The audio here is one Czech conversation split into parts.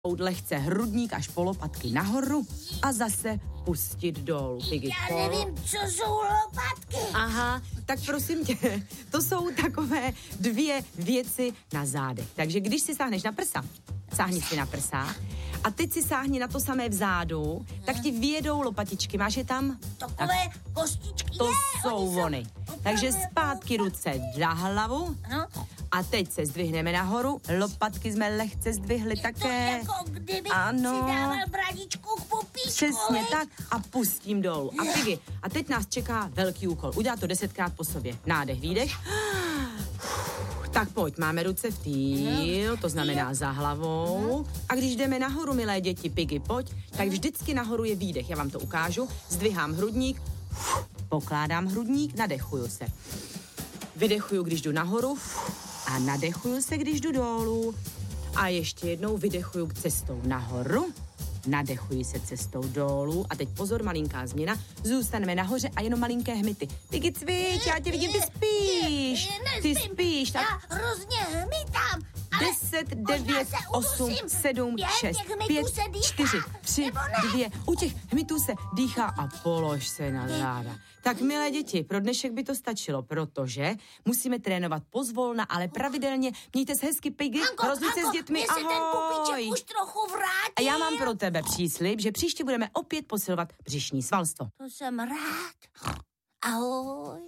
lehce hrudník až po lopatky nahoru a zase pustit dolů. Já nevím, co jsou lopatky. Aha, tak prosím tě, to jsou takové 2 věci na zádech. Takže když si sáhneš na prsa, sáhni si na prsa a teď si sáhni na to samé vzadu, tak ti vyjedou lopatičky. Máš je tam? Takové kostičky. To jsou ony. Takže zpátky ruce za hlavu. No. A teď se zdvihneme nahoru, lopatky jsme lehce zdvihli také. To jako kdyby ano. si dával bradičku k popíčku. Přesně tak a pustím dolů. A Piggy, a teď nás čeká velký úkol. Udělat to 10krát po sobě. Nádech, výdech. Tak pojď, máme ruce v týl, to znamená za hlavou. A když jdeme nahoru, milé děti, Piggy, pojď, tak vždycky nahoru je výdech. Já vám to ukážu. Zdvihám hrudník, pokládám hrudník, nadechuju se. Vydechuju, když jdu nahoru a nadechuju se, když jdu dolů. A ještě jednou vydechuju cestou nahoru, nadechuji se cestou dolů. A teď pozor, malinká změna. Zůstaneme nahoře a jenom malinké hmyty. Piggy, cvič, já tě vidím, ty spíš. Ty spíš. Já hrozně hmytám. 10, 9, 8, 7, 6, 5, 4, 3, 2. U těch hmytů se dýchá a polož se na záda. Tak, milé děti, pro dnešek by to stačilo, protože musíme trénovat pozvolna, ale pravidelně. Mějte se hezky, Piggy, rozluč se s dětmi, ahoj. Ten pupíček už trochu vrátil. A já mám pro tebe příslib, že příště budeme opět posilovat břišní svalstvo. To jsem rád. Ahoj.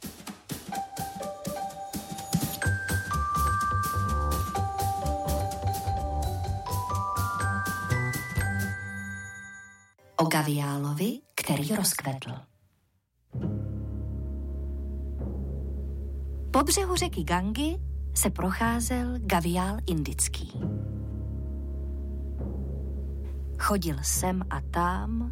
O gaviálovi, který rozkvetl. Po břehu řeky Gangy se procházel gaviál indický. Chodil sem a tam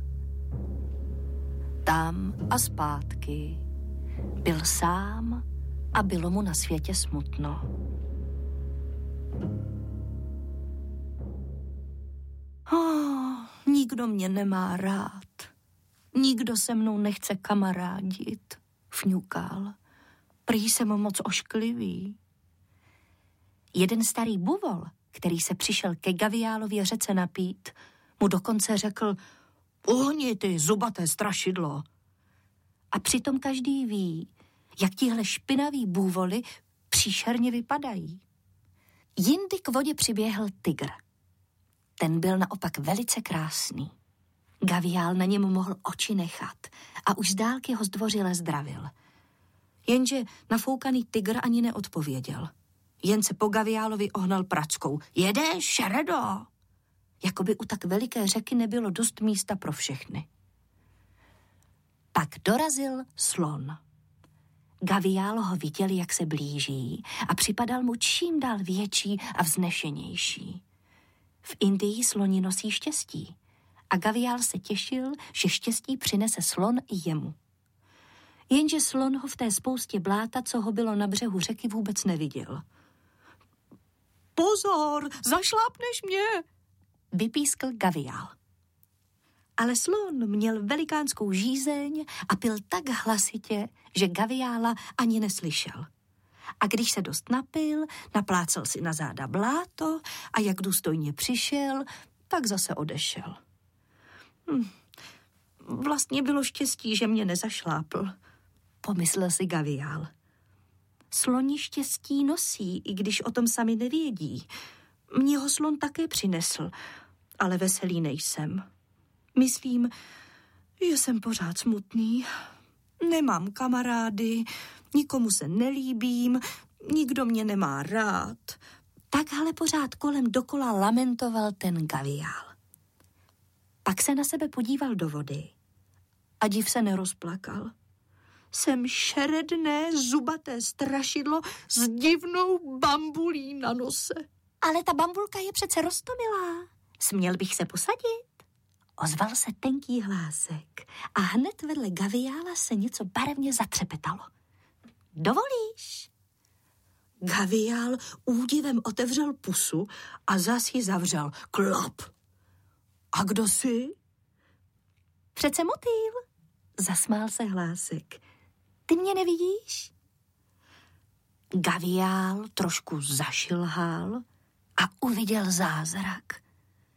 a zpátky. Byl sám a bylo mu na světě smutno. Nikdo mě nemá rád. Nikdo se mnou nechce kamarádit, fňukal. Prý jsem moc ošklivý. Jeden starý buvol, který se přišel ke gaviálově řece napít, mu dokonce řekl: uhni ty zubaté strašidlo. A přitom každý ví, jak tihle špinaví bůvoly příšerně vypadají. Jindy k vodě přiběhl tygr. Ten byl naopak velice krásný. Gaviál na něm mohl oči nechat a už z dálky ho zdvořile zdravil. Jenže nafoukaný tygr ani neodpověděl. Jen se po gaviálovi ohnal prackou. Jedeš, šeredo? Jakoby u tak veliké řeky nebylo dost místa pro všechny. Pak dorazil slon. Gaviál ho viděl, jak se blíží a připadal mu čím dál větší a vznešenější. V Indii sloni nosí štěstí a gaviál se těšil, že štěstí přinese slon i jemu. Jenže slon ho v té spoustě bláta, co ho bylo na břehu řeky, vůbec neviděl. Pozor, zašlápneš mě, vypískl gaviál. Ale slon měl velikánskou žízeň a pil tak hlasitě, že gaviála ani neslyšel. A když se dost napil, naplácal si na záda bláto a jak důstojně přišel, tak zase odešel. Vlastně bylo štěstí, že mě nezašlápl, pomyslel si gaviál. Sloni štěstí nosí, i když o tom sami nevědí. Mě ho slon také přinesl, ale veselý nejsem. Myslím, že jsem pořád smutný. Nemám kamarády, nikomu se nelíbím, nikdo mě nemá rád. Takhle pořád kolem dokola lamentoval ten gaviál. Pak se na sebe podíval do vody a div se nerozplakal. Jsem šeredné, zubaté strašidlo s divnou bambulí na nose. Ale ta bambulka je přece roztomilá. Směl bych se posadit? Ozval se tenký hlásek a hned vedle gaviála se něco barevně zatřepetalo. Dovolíš? Gaviál údivem otevřel pusu a zas ji zavřel. Klop. A kdo jsi? Přece motýl, zasmál se hlásek. Ty mě nevidíš? Gaviál trošku zašilhal a uviděl zázrak.